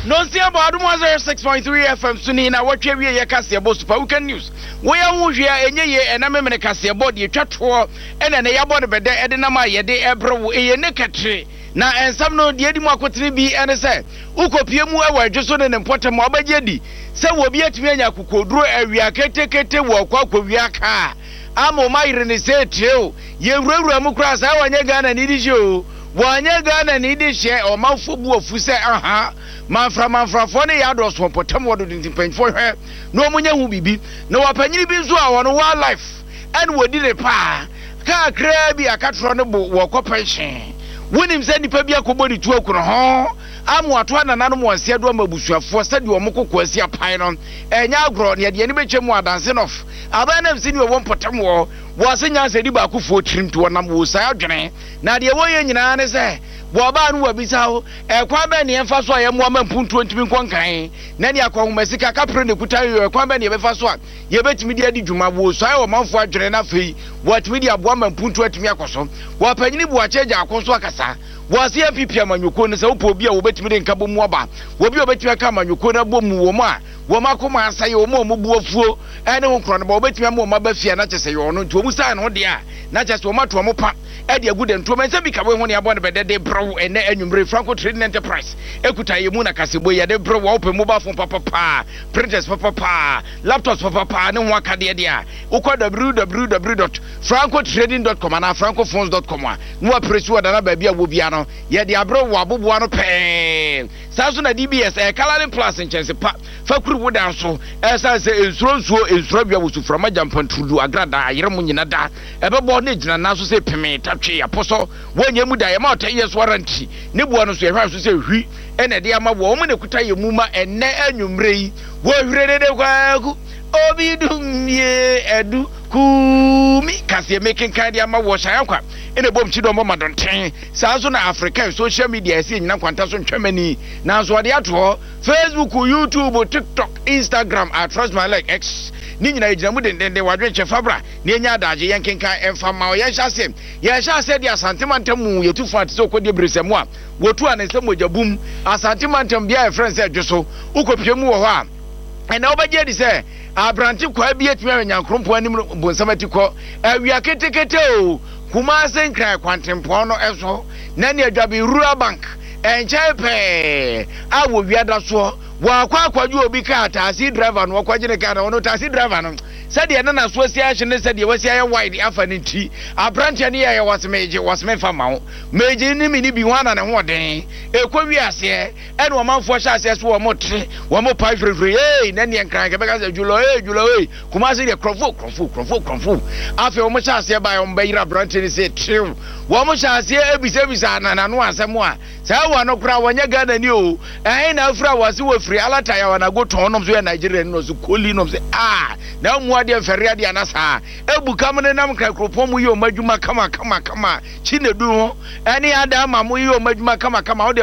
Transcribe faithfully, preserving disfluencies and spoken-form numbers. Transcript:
No see about one oh six point three F M Suni na watwe wie ye kase ebo super weekend news. We ya hu hwe enye ye ename me kase ebo de twatwo ena ne yabo de bede ede na ma ye de ebrewo eye ne katre na ensam no de edi mu akotire bi ene se ukopie mu ewa adwoso ne mpotem obaje di se wo bi atumi anya kokoduro awia ketekete wo kwa kwawia ka amo mayire ne se treo ye wurawura mu kura sa wanye Ghana ni di jo wanye Ghana ni di hye o manfo bu ofu se aha manfra manfra fo ne ya do so potem wo do ntimpanfo hwe no munye hu bibi na wapanyiri bi nso a wono wildlife and wodi ne pa ka kra bi akatro ne bo wo kopension wonim se nipa bi akobodi tu akuro ho amu ato ananano mo anse do amabusuafo sade wo mokoko asia pan no enya agro ne de ne betwemu adanse nof abanam sini wo potem wo wo se nyanse di ba akofo tirim to nam wo sai adwene na de wo ye nyina ne se wo ba no wabisa ho e kwa ba ne emfa so aye mo amampuntu ntimi nkonkan na ne akohomasika kapre ne kuta yo e kwa ba ne befa so a ye betimi di adi dwuma wo sai wo manfo adwene na fei wo atimi di abo amampuntu atimi akoso wo panyini bu acheja akoso akasa wasi ya pipi amanyuko ne se upo bia wo betimi de nka bomu aba wo bia wo betimi aka amanyuko na bomu wo mu a wo makoma asaye wo mu mu buafuo ene ho kro ne ba wo betimi am wo mabafia na chese yo no nti wo musa ne ho de a na chese wo mato mo pa e de agude nto mense bi ka we ho ne abo ne bedede bro ene anwumre Franco Trading Enterprise ekuta ye mu na kasebo ye de bro wo pe mobile phone papa pa printers papa pa laptops papa pa ne ho aka de de a ukọ w w w dot franco trading dot com na franco phones dot com a no apresi wo da na ba bia wo bia no ye de abro wo aboboa no pe saso na D B S e Coloring Plus nchense pa fakuru wo da so e sa se ensuro nsuo ensuro bia wo su from ajampantudu agrada ayere mu nyina da e bebo ne gina na so se peme tatwe aposo wonye mu da ye ma ten years warranty ne buo no so e hwa so se hwi ene de ama wo mu ne kuta ye mu ma enne anwumre yi wo hwire de kwaku obi dum ye edu kumi kase making kind ama wo shan kwa ene bom chi do mo madonten sa so na African social media ese nyina kwanta so ntwamani na so de ato Facebook, YouTube, TikTok, Instagram at Trust My Like X ni nyina ejina mu den den wadwe che fabra ni enya adaje yenkenka emfa ma o yenhya sem yenhya se dia santimantam yetu fat so ko de bresemu a wotu anesem ojabum asantimantam bia e friends e dwoso ukopiem wo ho a ena obaje di se abranti kwa bi etimi anyankrompo anim bonsamati ko awia ketekete o kuma senkra kwantempo no eso na ne adwabe rural bank enchepe awo wiada so wa kwa kwaju obi ka taxi driver no kwajine ka na wono taxi driver no sade na na so sia hye ne sade wasi aye wide afa ne ti abrantia ne ya wasmeje wasme fama ho meje ni mi ni bi hwana ne ho den ekwa ase e no manfo hye ase so wo motre wo mo pai frefre eh na ne nkran ke beka julo eh julo eh kuma se de krofo krofo krofo krofo afi wo mo hye ase ba yo mbayira abrantia ne se trew wo mo hye ase ebise bisa na na no asem a sa wa no kra wanya Ghana ni o eh na afra wase wo free alata ya wana go ton nom so ya Nigeria no so koli nom se ah na mu ade fere ade anasa ebu kamne nam kra kropom mu yi o madwuma kama kama kama chinedu ho ene ada ma mu yi o madwuma kama kama